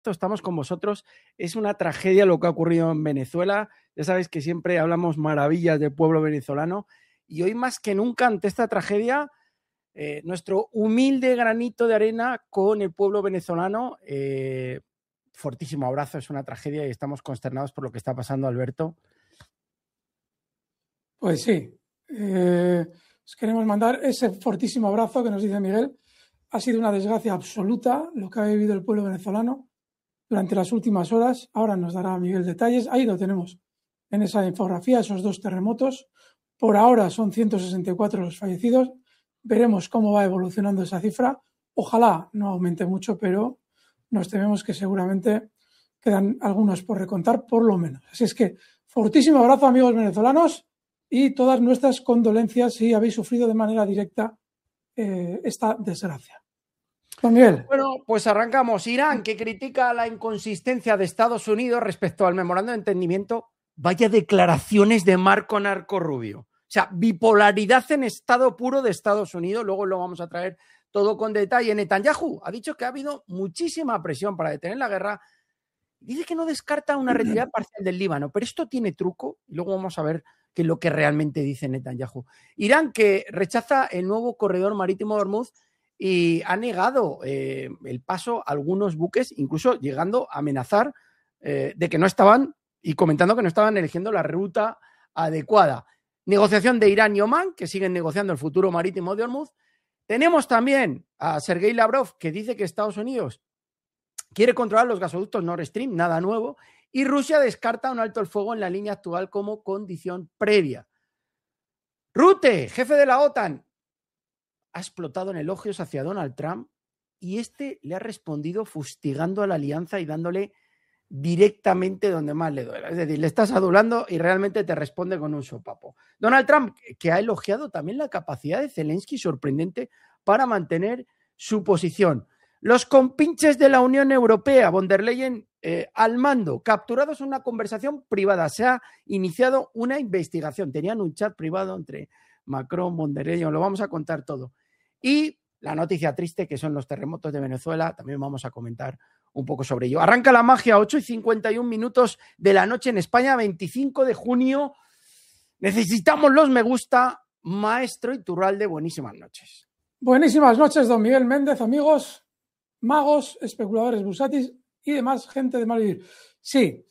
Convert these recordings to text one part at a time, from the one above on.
estamos con vosotros. Es una tragedia lo que ha ocurrido en Venezuela. Ya sabéis que siempre hablamos maravillas del pueblo venezolano y hoy más que nunca ante esta tragedia, nuestro humilde granito de arena con el pueblo venezolano. Fortísimo abrazo, es una tragedia y estamos consternados por lo que está pasando, Alberto. Pues sí, os queremos mandar ese fortísimo abrazo que nos dice Miguel. Ha sido una desgracia absoluta lo que ha vivido el pueblo venezolano durante las últimas horas. Ahora nos dará Miguel detalles. Ahí lo tenemos en esa infografía, esos 2 terremotos. Por ahora son 164 los fallecidos. Veremos cómo va evolucionando esa cifra. Ojalá no aumente mucho, pero nos tememos que seguramente quedan algunos por recontar, por lo menos. Así es que, fortísimo abrazo, amigos venezolanos, y todas nuestras condolencias si habéis sufrido de manera directa esta desgracia. Don Miguel. Bueno, pues arrancamos. Irán, que critica la inconsistencia de Estados Unidos respecto al memorando de entendimiento. Vaya declaraciones de Marco Narco Rubio. O sea, bipolaridad en estado puro de Estados Unidos. Luego lo vamos a traer todo con detalle. Netanyahu ha dicho que ha habido muchísima presión para detener la guerra. Dice que no descarta una retirada parcial del Líbano, pero esto tiene truco y luego vamos a ver qué es lo que realmente dice Netanyahu. Irán, que rechaza el nuevo corredor marítimo de Hormuz y ha negado el paso a algunos buques, incluso llegando a amenazar de que no estaban y comentando que no estaban eligiendo la ruta adecuada. Negociación de Irán y Omán, que siguen negociando el futuro marítimo de Hormuz. Tenemos también a Sergei Lavrov, que dice que Estados Unidos quiere controlar los gasoductos Nord Stream, nada nuevo, y Rusia descarta un alto el fuego en la línea actual como condición previa. Rutte, jefe de la OTAN, ha explotado en elogios hacia Donald Trump y este le ha respondido fustigando a la alianza y dándole directamente donde más le duele. Es decir, le estás adulando y realmente te responde con un sopapo. Donald Trump, que ha elogiado también la capacidad de Zelensky, sorprendente, para mantener su posición. Los compinches de la Unión Europea, von der Leyen al mando, capturados en una conversación privada. Se ha iniciado una investigación. Tenían un chat privado entre Macron, von der Leyen, lo vamos a contar todo. Y la noticia triste, que son los terremotos de Venezuela, también vamos a comentar un poco sobre ello. Arranca la magia, 8:51 de la noche en España, 25 de junio. Necesitamos los me gusta. Maestro Iturralde, buenísimas noches. Buenísimas noches, don Miguel Méndez, amigos, magos, especuladores bursátiles y demás gente de mal vivir. Sí,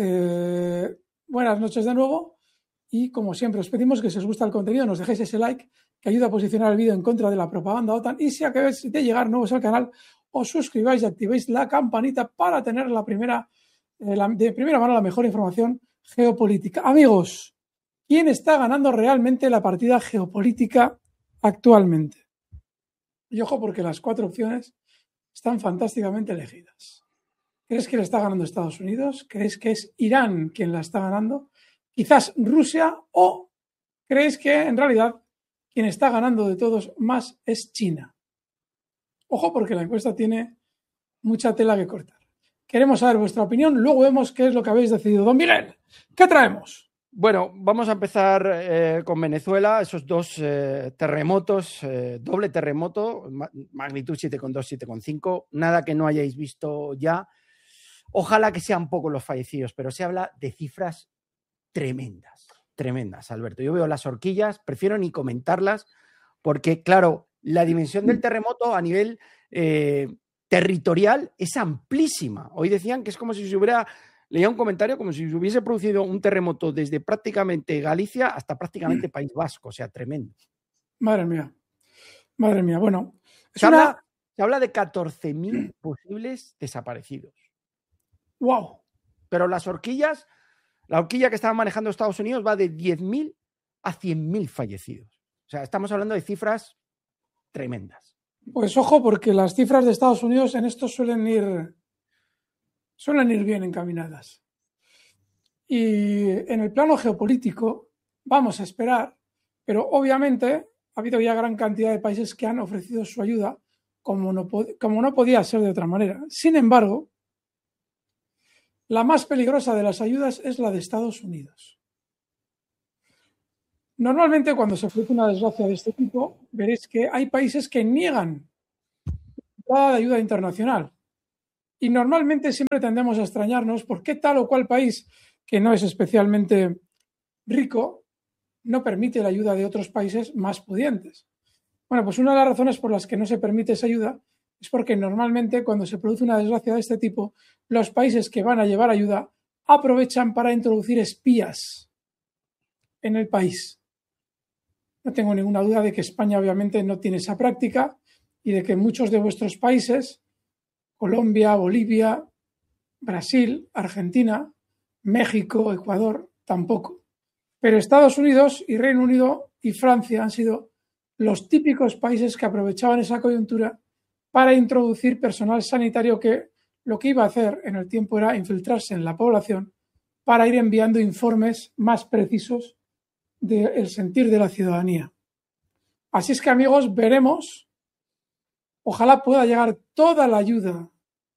buenas noches de nuevo y como siempre os pedimos que si os gusta el contenido nos dejéis ese like que ayuda a posicionar el vídeo en contra de la propaganda OTAN y si acabáis de llegar nuevos al canal os suscribáis y activéis la campanita para tener de primera mano la mejor información geopolítica. Amigos, ¿quién está ganando realmente la partida geopolítica actualmente? Y ojo porque las 4 opciones están fantásticamente elegidas. ¿Crees que le está ganando Estados Unidos? ¿Crees que es Irán quien la está ganando? Quizás Rusia, o crees que en realidad quien está ganando de todos más es China. Ojo porque la encuesta tiene mucha tela que cortar. Queremos saber vuestra opinión, luego vemos qué es lo que habéis decidido. Don Miguel, ¿qué traemos? Bueno, vamos a empezar con Venezuela, esos 2 terremotos, doble terremoto, magnitud 7,2, 7,5, nada que no hayáis visto ya. Ojalá que sean pocos los fallecidos, pero se habla de cifras tremendas, Alberto. Yo veo las horquillas, prefiero ni comentarlas, porque claro, la dimensión del terremoto a nivel territorial es amplísima. Hoy decían que es como si se hubiera... Leía un comentario como si se hubiese producido un terremoto desde prácticamente Galicia hasta prácticamente País Vasco, o sea, tremendo. Madre mía. Bueno, se habla de 14.000 posibles desaparecidos. ¡Wow! Pero la horquilla que estaban manejando Estados Unidos va de 10.000 a 100.000 fallecidos. O sea, estamos hablando de cifras tremendas. Pues ojo, porque las cifras de Estados Unidos en esto suelen ir bien encaminadas. Y en el plano geopolítico vamos a esperar, pero obviamente ha habido ya gran cantidad de países que han ofrecido su ayuda, como no podía ser de otra manera. Sin embargo, la más peligrosa de las ayudas es la de Estados Unidos. Normalmente cuando se produce una desgracia de este tipo, veréis que hay países que niegan la ayuda internacional. Y normalmente siempre tendemos a extrañarnos por qué tal o cual país que no es especialmente rico no permite la ayuda de otros países más pudientes. Bueno, pues una de las razones por las que no se permite esa ayuda es porque normalmente cuando se produce una desgracia de este tipo, los países que van a llevar ayuda aprovechan para introducir espías en el país. No tengo ninguna duda de que España obviamente no tiene esa práctica y de que muchos de vuestros países, Colombia, Bolivia, Brasil, Argentina, México, Ecuador, tampoco. Pero Estados Unidos y Reino Unido y Francia han sido los típicos países que aprovechaban esa coyuntura para introducir personal sanitario que lo que iba a hacer en el tiempo era infiltrarse en la población para ir enviando informes más precisos del sentir de la ciudadanía. Así es que, amigos, veremos. Ojalá pueda llegar toda la ayuda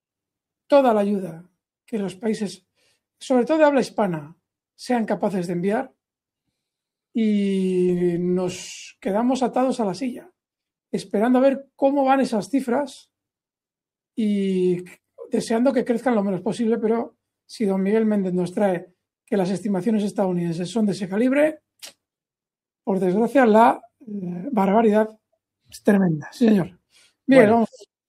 que los países, sobre todo de habla hispana, sean capaces de enviar, y nos quedamos atados a la silla, esperando a ver cómo van esas cifras y deseando que crezcan lo menos posible, pero si don Miguel Méndez nos trae que las estimaciones estadounidenses son de ese calibre, por desgracia la barbaridad es tremenda. Sí, señor. Bien, Bueno, vamos.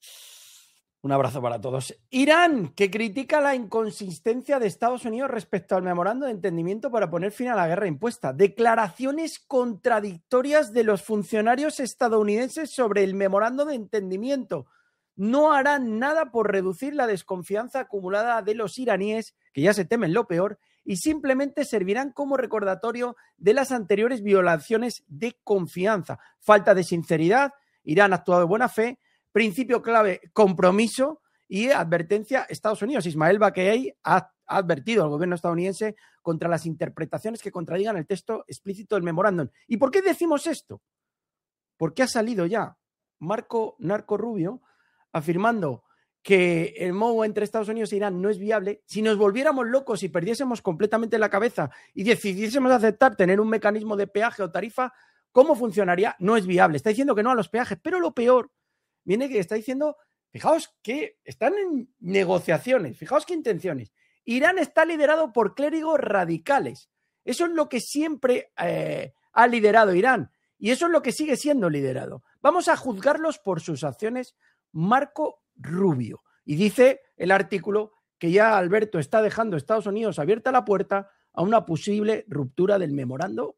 un abrazo para todos. Irán, que critica la inconsistencia de Estados Unidos respecto al memorando de entendimiento para poner fin a la guerra impuesta. Declaraciones contradictorias de los funcionarios estadounidenses sobre el memorando de entendimiento. No harán nada por reducir la desconfianza acumulada de los iraníes, que ya se temen lo peor, y simplemente servirán como recordatorio de las anteriores violaciones de confianza. Falta de sinceridad, Irán ha actuado de buena fe, principio clave, compromiso y advertencia Estados Unidos. Ismael Baquei ha advertido al gobierno estadounidense contra las interpretaciones que contradigan el texto explícito del memorándum. ¿Y por qué decimos esto? Porque ha salido ya Marco Narco Rubio afirmando que el MOU entre Estados Unidos e Irán no es viable. Si nos volviéramos locos y perdiésemos completamente la cabeza y decidiésemos aceptar tener un mecanismo de peaje o tarifa, ¿cómo funcionaría? No es viable. Está diciendo que no a los peajes, pero lo peor viene que está diciendo, fijaos que están en negociaciones, fijaos qué intenciones. Irán está liderado por clérigos radicales. Eso es lo que siempre ha liderado Irán y eso es lo que sigue siendo liderado. Vamos a juzgarlos por sus acciones. Marco Rubio. Y dice el artículo que ya Alberto está dejando a Estados Unidos abierta la puerta a una posible ruptura del memorando,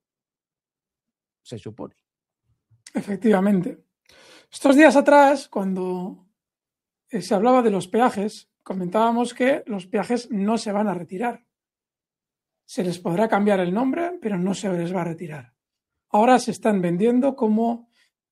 se supone. Efectivamente. Estos días atrás, cuando se hablaba de los peajes, comentábamos que los peajes no se van a retirar. Se les podrá cambiar el nombre, pero no se les va a retirar. Ahora se están vendiendo como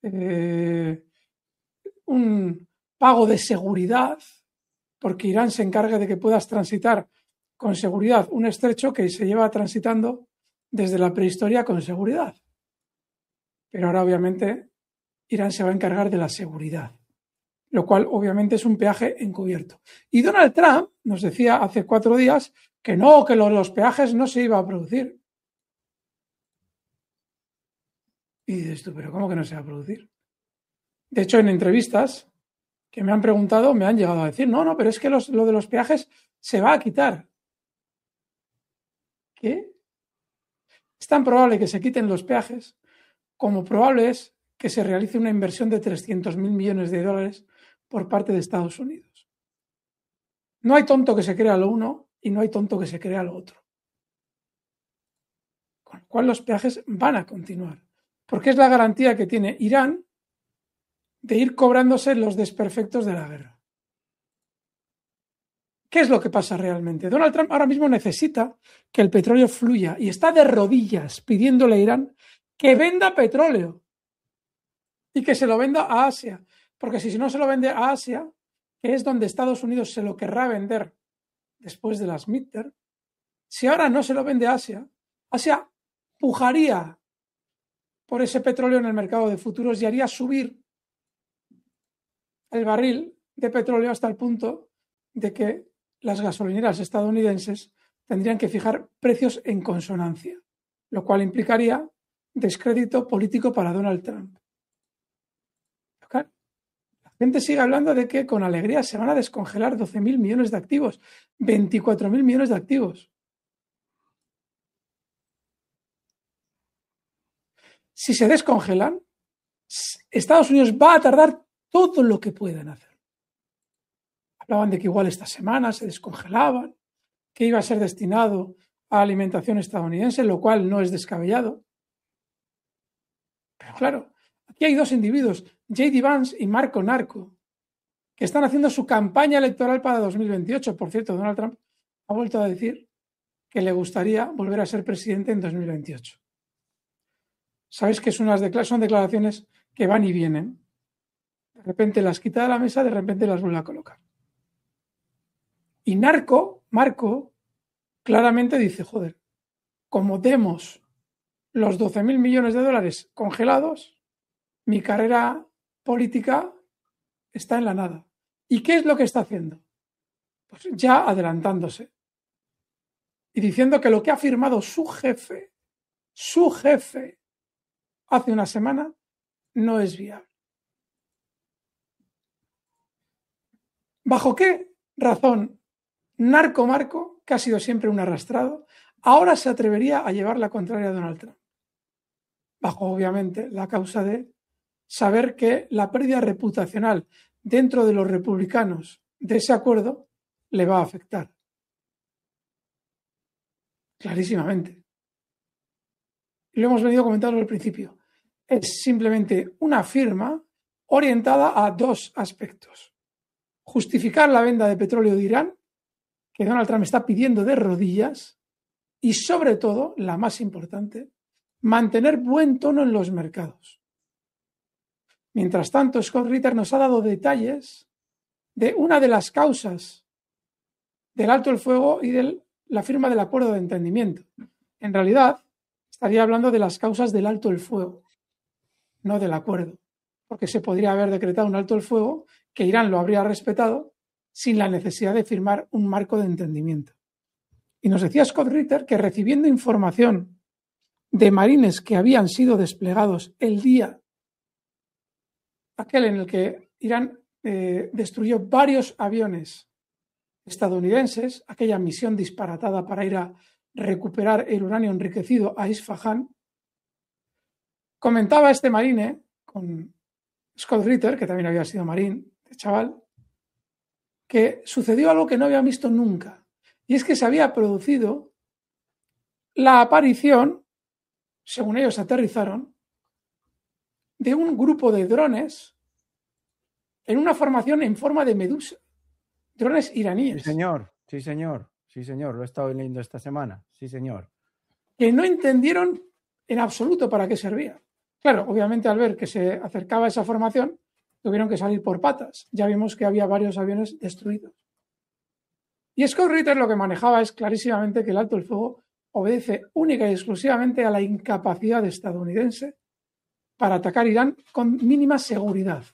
un pago de seguridad, porque Irán se encarga de que puedas transitar con seguridad un estrecho que se lleva transitando desde la prehistoria con seguridad. Pero ahora obviamente Irán se va a encargar de la seguridad, lo cual obviamente es un peaje encubierto. Y Donald Trump nos decía hace 4 días que no, que los peajes no se iba a producir. Y dices tú, ¿pero cómo que no se va a producir? De hecho, en entrevistas que me han preguntado, me han llegado a decir, no, pero es que lo de los peajes se va a quitar. ¿Qué? Es tan probable que se quiten los peajes como probable es que se realice una inversión de 300.000 millones de dólares por parte de Estados Unidos. No hay tonto que se crea lo uno y no hay tonto que se crea lo otro. Con lo cual los peajes van a continuar, porque es la garantía que tiene Irán de ir cobrándose los desperfectos de la guerra. ¿Qué es lo que pasa realmente? Donald Trump ahora mismo necesita que el petróleo fluya y está de rodillas pidiéndole a Irán que venda petróleo y que se lo venda a Asia, porque si no se lo vende a Asia, que es donde Estados Unidos se lo querrá vender después de las midterm, si ahora no se lo vende a Asia, Asia pujaría por ese petróleo en el mercado de futuros y haría subir el barril de petróleo hasta el punto de que las gasolineras estadounidenses tendrían que fijar precios en consonancia, lo cual implicaría descrédito político para Donald Trump. La gente sigue hablando de que con alegría se van a descongelar 12.000 millones de activos, 24.000 millones de activos. Si se descongelan, Estados Unidos va a tardar todo lo que puedan hacer. Hablaban de que igual esta semana se descongelaban, que iba a ser destinado a alimentación estadounidense, lo cual no es descabellado. Pero claro, aquí hay dos individuos, J.D. Vance y Marco Narco, que están haciendo su campaña electoral para 2028. Por cierto, Donald Trump ha vuelto a decir que le gustaría volver a ser presidente en 2028. Sabéis que son declaraciones que van y vienen. De repente las quita de la mesa, de repente las vuelve a colocar. Y Marco, claramente dice, joder, como demos los 12.000 millones de dólares congelados, mi carrera política está en la nada. ¿Y qué es lo que está haciendo? Pues ya adelantándose y diciendo que lo que ha firmado su jefe hace una semana no es viable. ¿Bajo qué razón Marco, que ha sido siempre un arrastrado, ahora se atrevería a llevar la contraria a Donald Trump? Bajo, obviamente, la causa de saber que la pérdida reputacional dentro de los republicanos de ese acuerdo le va a afectar. Clarísimamente. Y lo hemos venido comentando al principio. Es simplemente una firma orientada a dos aspectos. Justificar la venta de petróleo de Irán, que Donald Trump está pidiendo de rodillas, y sobre todo, la más importante, mantener buen tono en los mercados. Mientras tanto, Scott Ritter nos ha dado detalles de una de las causas del alto el fuego y de la firma del acuerdo de entendimiento. En realidad, estaría hablando de las causas del alto el fuego, no del acuerdo, porque se podría haber decretado un alto el fuego que Irán lo habría respetado sin la necesidad de firmar un marco de entendimiento. Y nos decía Scott Ritter que recibiendo información de marines que habían sido desplegados el día aquel en el que Irán destruyó varios aviones estadounidenses, aquella misión disparatada para ir a recuperar el uranio enriquecido a Isfahán, comentaba este marine con Scott Ritter, que también había sido marín, de chaval, que sucedió algo que no había visto nunca, y es que se había producido la aparición, según ellos aterrizaron, de un grupo de drones en una formación en forma de medusa. Drones iraníes. Sí, señor, lo he estado leyendo esta semana. Sí, señor. Que no entendieron en absoluto para qué servía. Claro, obviamente al ver que se acercaba esa formación, tuvieron que salir por patas. Ya vimos que había varios aviones destruidos. Y Scott Ritter lo que manejaba es clarísimamente que el alto el fuego obedece única y exclusivamente a la incapacidad estadounidense para atacar Irán con mínima seguridad.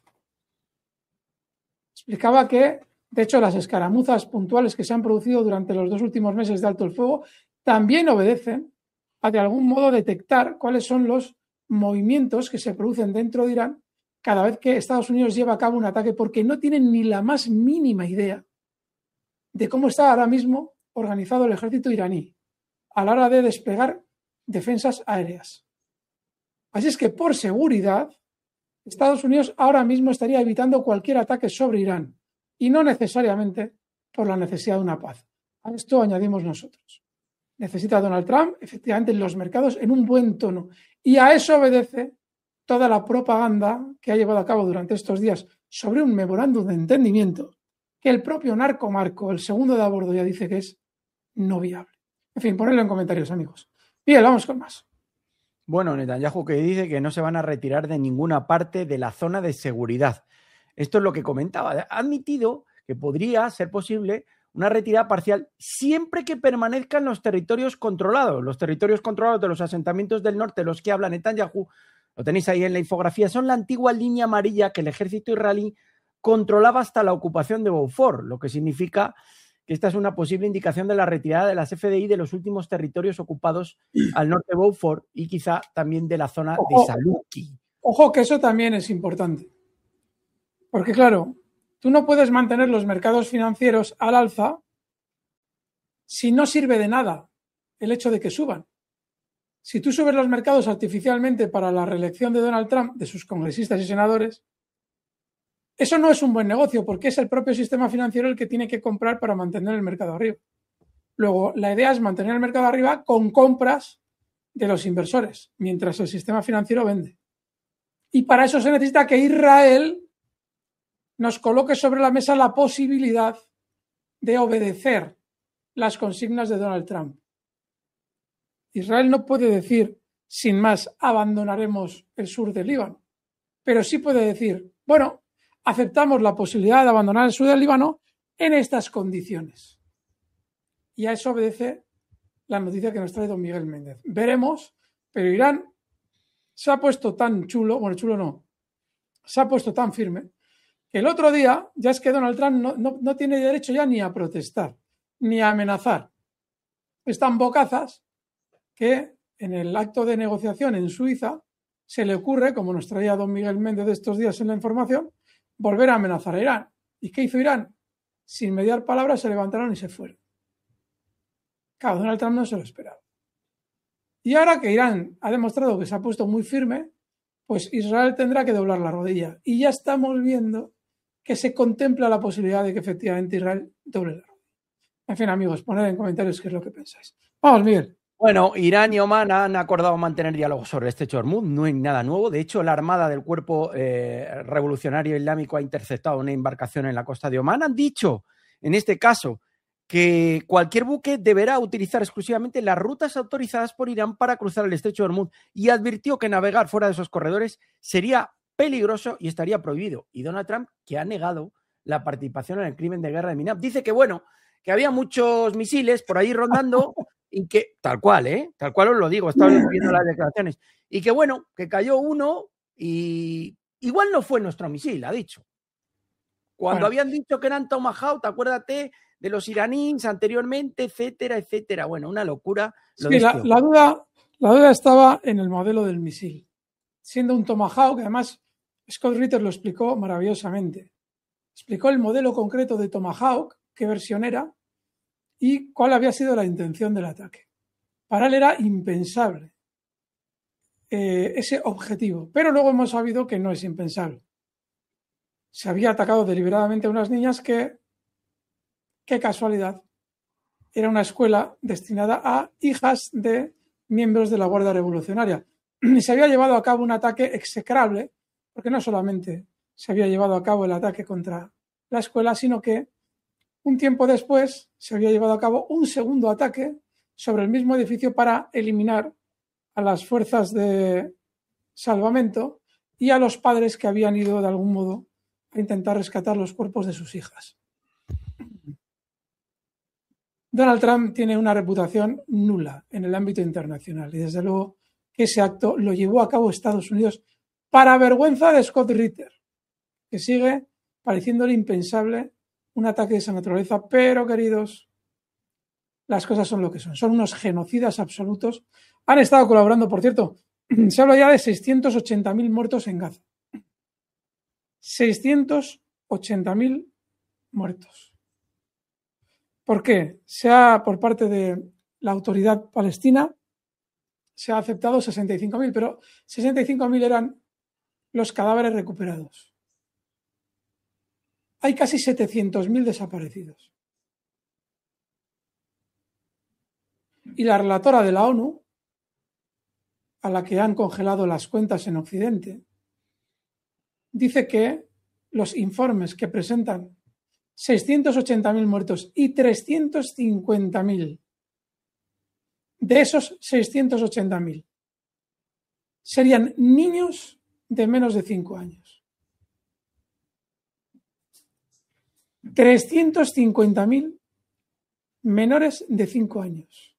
Explicaba que, de hecho, las escaramuzas puntuales que se han producido durante los 2 últimos meses de alto el fuego también obedecen a, de algún modo, detectar cuáles son los movimientos que se producen dentro de Irán cada vez que Estados Unidos lleva a cabo un ataque, porque no tienen ni la más mínima idea de cómo está ahora mismo organizado el ejército iraní a la hora de desplegar defensas aéreas. Así es que, por seguridad, Estados Unidos ahora mismo estaría evitando cualquier ataque sobre Irán y no necesariamente por la necesidad de una paz. A esto añadimos nosotros. Necesita Donald Trump, efectivamente, en los mercados en un buen tono. Y a eso obedece toda la propaganda que ha llevado a cabo durante estos días sobre un memorándum de entendimiento que el propio Marco, el segundo de a bordo, ya dice que es no viable. En fin, ponedlo en comentarios, amigos. Bien, vamos con más. Bueno, Netanyahu que dice que no se van a retirar de ninguna parte de la zona de seguridad. Esto es lo que comentaba. Ha admitido que podría ser posible una retirada parcial siempre que permanezcan los territorios controlados. Los territorios controlados de los asentamientos del norte, los que habla Netanyahu, lo tenéis ahí en la infografía, son la antigua línea amarilla que el ejército israelí controlaba hasta la ocupación de Beaufort, lo que significa que esta es una posible indicación de la retirada de las FDI de los últimos territorios ocupados al norte de Beaufort y quizá también de la zona de Saluki. Ojo, que eso también es importante. Porque claro, tú no puedes mantener los mercados financieros al alza si no sirve de nada el hecho de que suban. Si tú subes los mercados artificialmente para la reelección de Donald Trump, de sus congresistas y senadores, eso no es un buen negocio porque es el propio sistema financiero el que tiene que comprar para mantener el mercado arriba. Luego, la idea es mantener el mercado arriba con compras de los inversores, mientras el sistema financiero vende. Y para eso se necesita que Israel nos coloque sobre la mesa la posibilidad de obedecer las consignas de Donald Trump. Israel no puede decir, sin más, abandonaremos el sur del Líbano, pero sí puede decir, bueno, aceptamos la posibilidad de abandonar el sur del Líbano en estas condiciones. Y a eso obedece la noticia que nos trae don Miguel Méndez. Veremos, pero Irán se ha puesto tan chulo, bueno, chulo no, se ha puesto tan firme, que el otro día ya es que Donald Trump no tiene derecho ya ni a protestar, ni a amenazar. Están bocazas que en el acto de negociación en Suiza se le ocurre, como nos traía don Miguel Méndez de estos días en la información, volver a amenazar a Irán. ¿Y qué hizo Irán? Sin mediar palabras se levantaron y se fueron. Claro, Donald Trump no se lo esperaba. Y ahora que Irán ha demostrado que se ha puesto muy firme, pues Israel tendrá que doblar la rodilla. Y ya estamos viendo que se contempla la posibilidad de que efectivamente Israel doble la rodilla. En fin, amigos, poned en comentarios qué es lo que pensáis. Vamos, Miguel. Bueno, Irán y Omán han acordado mantener diálogo sobre el estrecho de Hormuz. No hay nada nuevo. De hecho, la Armada del Cuerpo Revolucionario Islámico ha interceptado una embarcación en la costa de Omán. Han dicho, en este caso, que cualquier buque deberá utilizar exclusivamente las rutas autorizadas por Irán para cruzar el estrecho de Hormuz y advirtió que navegar fuera de esos corredores sería peligroso y estaría prohibido. Y Donald Trump, que ha negado la participación en el crimen de guerra de Minab, dice que, bueno, que había muchos misiles por ahí rondando y que, tal cual os lo digo, estaba viendo las declaraciones, y que, bueno, que cayó uno y igual no fue nuestro misil, ha dicho. Cuando habían dicho que eran Tomahawk, acuérdate de los iraníes anteriormente, etcétera, etcétera. Bueno, una locura. Sí, la duda estaba en el modelo del misil. Siendo un Tomahawk, además, Scott Ritter lo explicó maravillosamente. Explicó el modelo concreto de Tomahawk, qué versión era y cuál había sido la intención del ataque. Para él era impensable ese objetivo, pero luego hemos sabido que no es impensable. Se había atacado deliberadamente a unas niñas que, qué casualidad, era una escuela destinada a hijas de miembros de la Guardia Revolucionaria. Y se había llevado a cabo un ataque execrable, porque no solamente se había llevado a cabo el ataque contra la escuela, sino que un tiempo después se había llevado a cabo un segundo ataque sobre el mismo edificio para eliminar a las fuerzas de salvamento y a los padres que habían ido de algún modo a intentar rescatar los cuerpos de sus hijas. Donald Trump tiene una reputación nula en el ámbito internacional y desde luego que ese acto lo llevó a cabo Estados Unidos para vergüenza de Scott Ritter, que sigue pareciéndole impensable un ataque de esa naturaleza, pero queridos, las cosas son lo que son. Son unos genocidas absolutos. Han estado colaborando, por cierto, se habla ya de 680.000 muertos en Gaza. 680.000 muertos. ¿Por qué? Por parte de la autoridad palestina se ha aceptado 65.000, pero 65.000 eran los cadáveres recuperados. Hay casi 700.000 desaparecidos. Y la relatora de la ONU, a la que han congelado las cuentas en Occidente, dice que los informes que presentan 680.000 muertos y 350.000 de esos 680.000 serían niños de menos de 5 años. 350.000 menores de 5 años.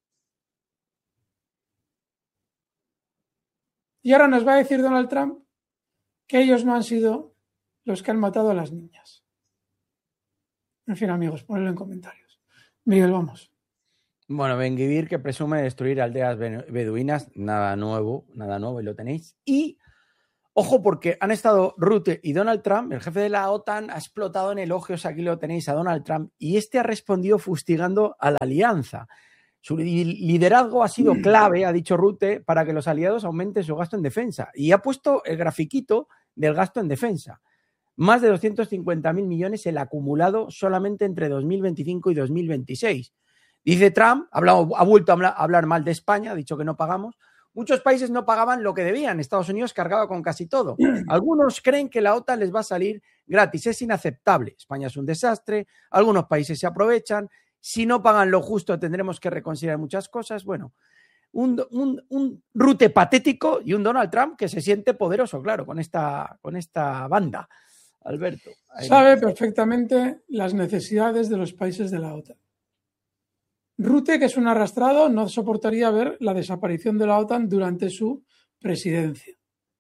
Y ahora nos va a decir Donald Trump que ellos no han sido los que han matado a las niñas. En fin, amigos, ponedlo en comentarios. Miguel, vamos. Bueno, Ben-Gvir, que presume destruir aldeas beduinas, nada nuevo, y lo tenéis. Y Ojo, porque han estado Rutte y Donald Trump, el jefe de la OTAN, ha explotado en elogios, aquí lo tenéis, a Donald Trump, y este ha respondido fustigando a la alianza. Su liderazgo ha sido clave, ha dicho Rutte, para que los aliados aumenten su gasto en defensa. Y ha puesto el grafiquito del gasto en defensa. Más de 250.000 millones el acumulado solamente entre 2025 y 2026. Dice Trump, ha vuelto a hablar mal de España, ha dicho que no pagamos. Muchos países no pagaban lo que debían. Estados Unidos cargaba con casi todo. Algunos creen que la OTAN les va a salir gratis. Es inaceptable. España es un desastre. Algunos países se aprovechan. Si no pagan lo justo, tendremos que reconsiderar muchas cosas. Bueno, un Rutte patético y un Donald Trump que se siente poderoso, claro, con esta banda. Alberto. Sabe perfectamente las necesidades de los países de la OTAN. Rutte, que es un arrastrado, no soportaría ver la desaparición de la OTAN durante su presidencia.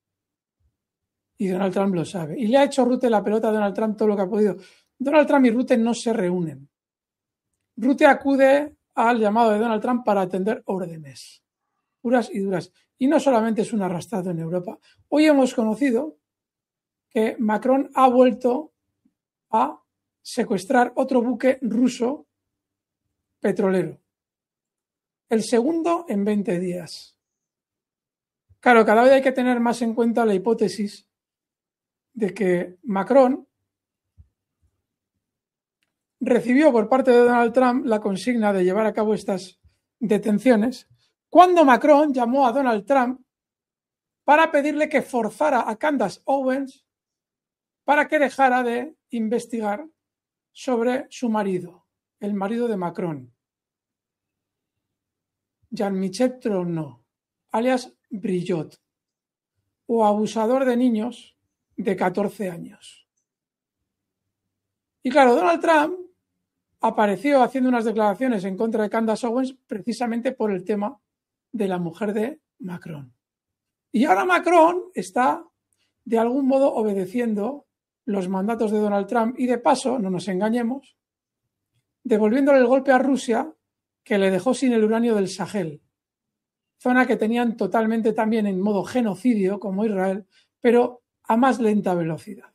Y Donald Trump lo sabe. Y le ha hecho Rutte la pelota a Donald Trump todo lo que ha podido. Donald Trump y Rutte no se reúnen. Rutte acude al llamado de Donald Trump para atender órdenes puras y duras. Y no solamente es un arrastrado en Europa. Hoy hemos conocido que Macron ha vuelto a secuestrar otro buque ruso petrolero. El segundo en 20 días. Claro, cada vez hay que tener más en cuenta la hipótesis de que Macron recibió por parte de Donald Trump la consigna de llevar a cabo estas detenciones, cuando Macron llamó a Donald Trump para pedirle que forzara a Candace Owens para que dejara de investigar sobre su marido, el marido de Macron, Jean-Michel Tronneau, alias Brillot, o abusador de niños de 14 años. Y claro, Donald Trump apareció haciendo unas declaraciones en contra de Candace Owens precisamente por el tema de la mujer de Macron. Y ahora Macron está de algún modo obedeciendo los mandatos de Donald Trump y de paso, no nos engañemos, devolviéndole el golpe a Rusia que le dejó sin el uranio del Sahel, zona que tenían totalmente también en modo genocidio como Israel, pero a más lenta velocidad.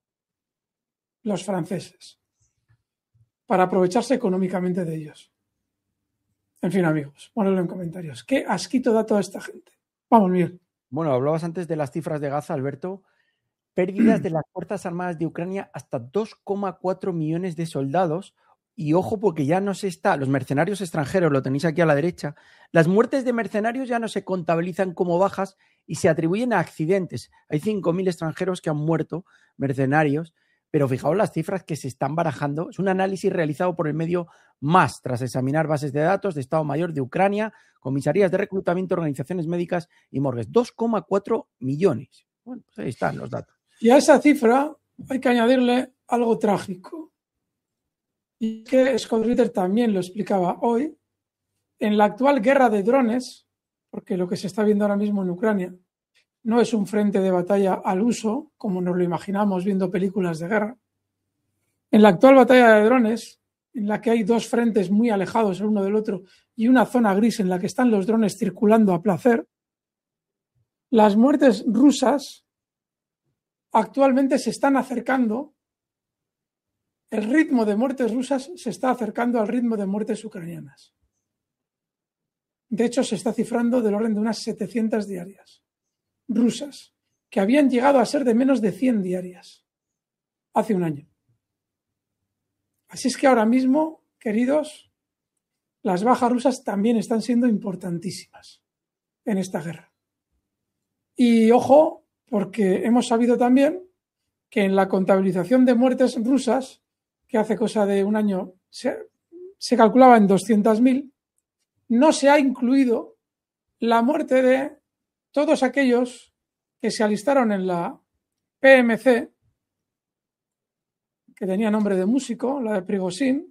Los franceses, para aprovecharse económicamente de ellos. En fin, amigos, ponedlo en comentarios. ¿Qué asquito da toda esta gente? Vamos, Miguel. Bueno, hablabas antes de las cifras de Gaza, Alberto. Pérdidas de las Fuerzas Armadas de Ucrania hasta 2,4 millones de soldados. Y ojo, porque ya no se está, los mercenarios extranjeros, lo tenéis aquí a la derecha, las muertes de mercenarios ya no se contabilizan como bajas y se atribuyen a accidentes. Hay 5.000 extranjeros que han muerto, mercenarios, pero fijaos las cifras que se están barajando. Es un análisis realizado por el medio MAS, tras examinar bases de datos de Estado Mayor de Ucrania, comisarías de reclutamiento, organizaciones médicas y morgues. 2,4 millones. Bueno, pues ahí están los datos. Y a esa cifra hay que añadirle algo trágico. Y que Scott Ritter también lo explicaba hoy. En la actual guerra de drones, porque lo que se está viendo ahora mismo en Ucrania no es un frente de batalla al uso, como nos lo imaginamos viendo películas de guerra. En la actual batalla de drones, en la que hay dos frentes muy alejados el uno del otro y una zona gris en la que están los drones circulando a placer, las muertes rusas actualmente se están acercando, el ritmo de muertes rusas se está acercando al ritmo de muertes ucranianas. De hecho, se está cifrando del orden de unas 700 diarias rusas, que habían llegado a ser de menos de 100 diarias hace un año. Así es que ahora mismo, queridos, las bajas rusas también están siendo importantísimas en esta guerra. Y ojo, porque hemos sabido también que en la contabilización de muertes rusas, que hace cosa de un año se calculaba en 200.000, no se ha incluido la muerte de todos aquellos que se alistaron en la PMC, que tenía nombre de músico, la de Prigozhin,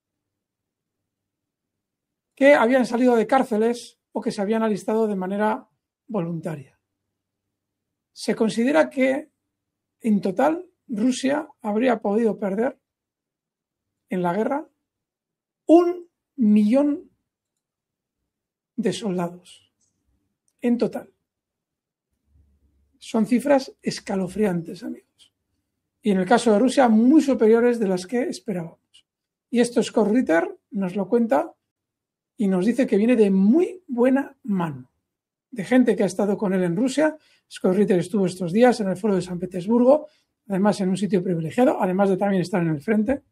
que habían salido de cárceles o que se habían alistado de manera voluntaria. Se considera que en total Rusia habría podido perder en la guerra 1 millón de soldados en total. Son cifras escalofriantes, amigos. Y en el caso de Rusia, muy superiores de las que esperábamos. Y esto Scott Ritter nos lo cuenta y nos dice que viene de muy buena mano. De gente que ha estado con él en Rusia. Scott Ritter estuvo estos días en el foro de San Petersburgo, además en un sitio privilegiado, además de también estar en el frente.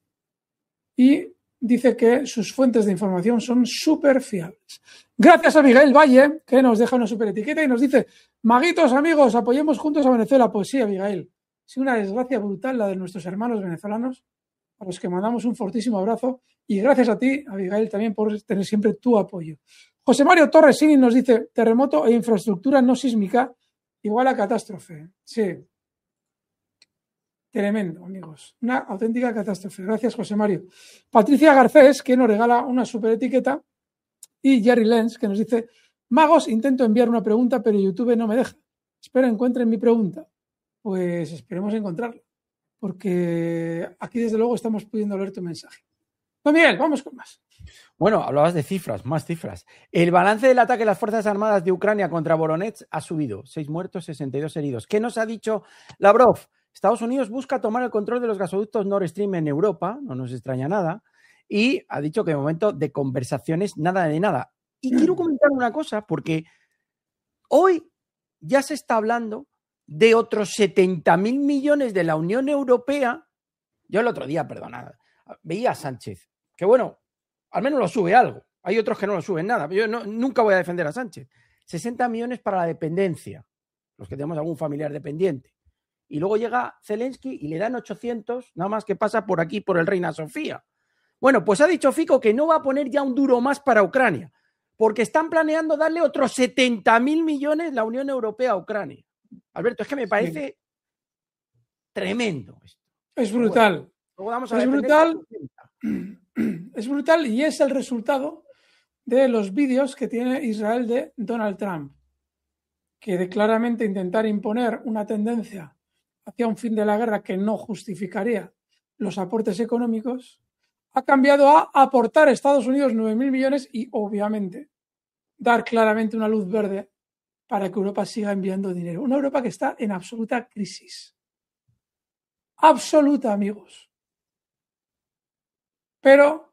Y dice que sus fuentes de información son súper fiables. Gracias a Miguel Valle, que nos deja una súper etiqueta y nos dice: maguitos, amigos, apoyemos juntos a Venezuela. Pues sí, Abigail, sí, una desgracia brutal la de nuestros hermanos venezolanos, a los que mandamos un fortísimo abrazo. Y gracias a ti, Abigail, también por tener siempre tu apoyo. José Mario Torres Sini nos dice: terremoto e infraestructura no sísmica igual a catástrofe. Sí. Tremendo, amigos. Una auténtica catástrofe. Gracias, José Mario. Patricia Garcés, que nos regala una super etiqueta. Y Jerry Lenz, que nos dice: magos, intento enviar una pregunta, pero YouTube no me deja. Espero encuentren mi pregunta. Pues esperemos encontrarla, porque aquí desde luego estamos pudiendo leer tu mensaje. Don Miguel, vamos con más. Bueno, hablabas de cifras, más cifras. El balance del ataque de las Fuerzas Armadas de Ucrania contra Voronezh ha subido. 6 muertos, 62 heridos. ¿Qué nos ha dicho Lavrov? Estados Unidos busca tomar el control de los gasoductos Nord Stream en Europa, no nos extraña nada, y ha dicho que de momento de conversaciones nada de nada. Y quiero comentar una cosa, porque hoy ya se está hablando de otros 70.000 millones de la Unión Europea. Yo el otro día, perdonad, veía a Sánchez, que bueno, al menos lo sube algo. Hay otros que no lo suben nada. Yo nunca voy a defender a Sánchez. 60 millones para la dependencia, los que tenemos algún familiar dependiente. Y luego llega Zelensky y le dan 800, nada más que pasa por aquí, por el Reina Sofía. Bueno, pues ha dicho Fico que no va a poner ya un duro más para Ucrania, porque están planeando darle otros 70.000 millones la Unión Europea a Ucrania. Alberto, es que me parece tremendo esto. Es brutal. Bueno, luego vamos a es brutal. Es brutal y es el resultado de los vídeos que tiene Israel de Donald Trump, que de claramente intentar imponer una tendencia hacia un fin de la guerra que no justificaría los aportes económicos, ha cambiado a aportar a Estados Unidos 9.000 millones y, obviamente, dar claramente una luz verde para que Europa siga enviando dinero. Una Europa que está en absoluta crisis. Absoluta, amigos. Pero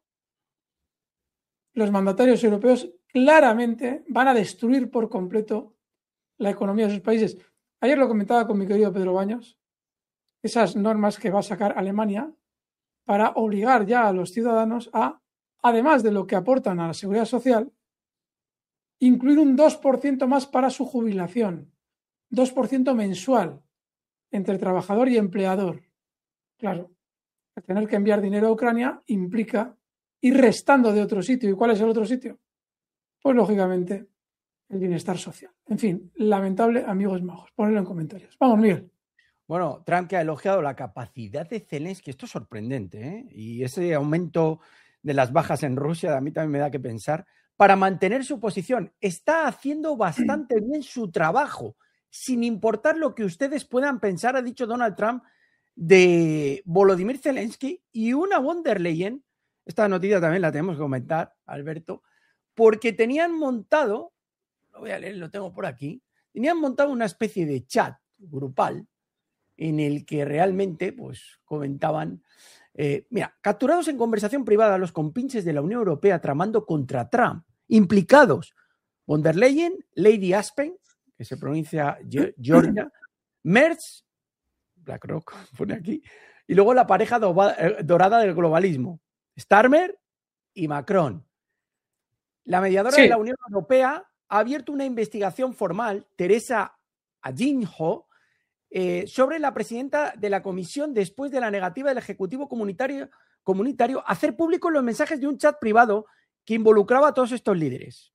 los mandatarios europeos claramente van a destruir por completo la economía de sus países. Ayer lo comentaba con mi querido Pedro Baños, esas normas que va a sacar Alemania para obligar ya a los ciudadanos a, además de lo que aportan a la seguridad social, incluir un 2% más para su jubilación, 2% mensual entre trabajador y empleador. Claro, tener que enviar dinero a Ucrania implica ir restando de otro sitio. ¿Y cuál es el otro sitio? Pues lógicamente el bienestar social. En fin, lamentable, amigos majos. Ponedlo en comentarios. Vamos, Miguel. Bueno, Trump que ha elogiado la capacidad de Zelensky, esto es sorprendente, ¿eh? Y ese aumento de las bajas en Rusia a mí también me da que pensar, para mantener su posición. Está haciendo bastante bien su trabajo, sin importar lo que ustedes puedan pensar, ha dicho Donald Trump, de Volodymyr Zelensky y una von der Leyen. Esta noticia también la tenemos que comentar, Alberto, porque tenían montado, lo voy a leer, lo tengo por aquí, tenían montado una especie de chat grupal en el que realmente pues comentaban, mira, capturados en conversación privada los compinches de la Unión Europea tramando contra Trump, implicados von der Leyen, Lady Aspen, que se pronuncia Georgia, Merz, BlackRock, pone aquí, y luego la pareja dorada del globalismo, Starmer y Macron. La mediadora de la Unión Europea ha abierto una investigación formal, Teresa Ajinjo, sobre la presidenta de la Comisión después de la negativa del Ejecutivo Comunitario a hacer públicos los mensajes de un chat privado que involucraba a todos estos líderes.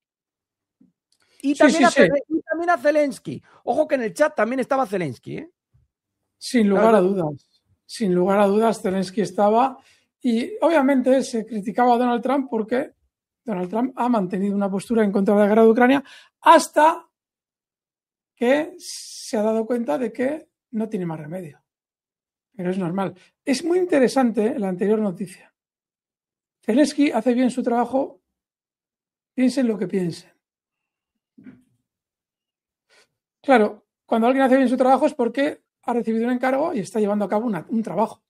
Y también, también a Zelensky. Ojo que en el chat también estaba Zelensky, ¿eh? Sin lugar a dudas. Sin lugar a dudas, Zelensky estaba. Y obviamente se criticaba a Donald Trump porque Donald Trump ha mantenido una postura en contra de la guerra de Ucrania hasta que se ha dado cuenta de que no tiene más remedio. Pero es normal. Es muy interesante la anterior noticia. Zelensky hace bien su trabajo, piensen lo que piensen. Claro, cuando alguien hace bien su trabajo es porque ha recibido un encargo y está llevando a cabo un trabajo.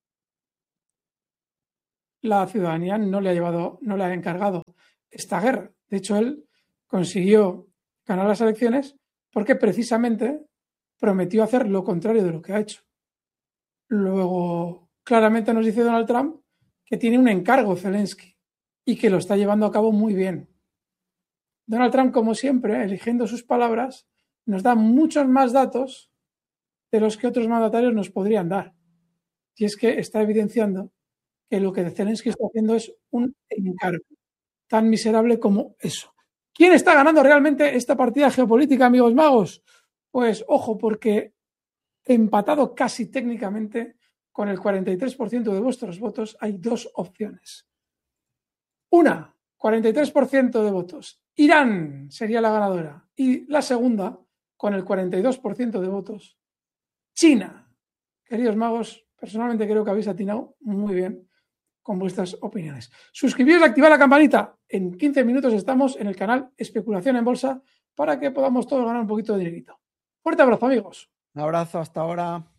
La ciudadanía no le ha encargado esta guerra. De hecho, él consiguió ganar las elecciones porque precisamente prometió hacer lo contrario de lo que ha hecho. Luego, claramente nos dice Donald Trump que tiene un encargo Zelensky y que lo está llevando a cabo muy bien. Donald Trump, como siempre, eligiendo sus palabras, nos da muchos más datos de los que otros mandatarios nos podrían dar. Y es que está evidenciando que lo que Zelensky está haciendo es un encargo tan miserable como eso. ¿Quién está ganando realmente esta partida geopolítica, amigos magos? Pues ojo, porque empatado casi técnicamente con el 43% de vuestros votos, hay dos opciones. Una, 43% de votos. Irán sería la ganadora. Y la segunda, con el 42% de votos, China. Queridos magos, personalmente creo que habéis atinado muy bien con vuestras opiniones. Suscribiros y activad la campanita. En 15 minutos estamos en el canal Especulación en Bolsa para que podamos todos ganar un poquito de dinerito. Fuerte abrazo, amigos. Un abrazo, hasta ahora.